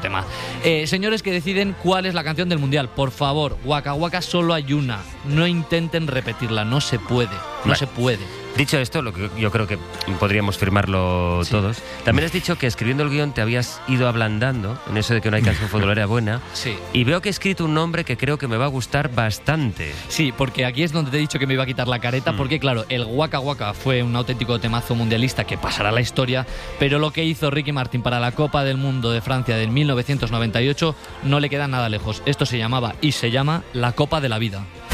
tema. Señores que deciden cuál es la canción del Mundial, por favor, Waka Waka solo hay una. No intenten repetirla, no se puede. No se puede. Dicho esto, lo que yo creo que podríamos firmarlo todos. También has dicho que escribiendo el guión te habías ido ablandando en eso de que no hay canción futbolera buena. Sí. Y veo que he escrito un nombre que creo que me va a gustar bastante. Sí, porque aquí es donde te he dicho que me iba a quitar la careta, porque claro, el Waka Waka fue un auténtico temazo mundialista que pasará a la historia, pero lo que hizo Ricky Martin para la Copa del Mundo de Francia del 1998 no le queda nada lejos. Esto se llamaba y se llama la Copa de la Vida.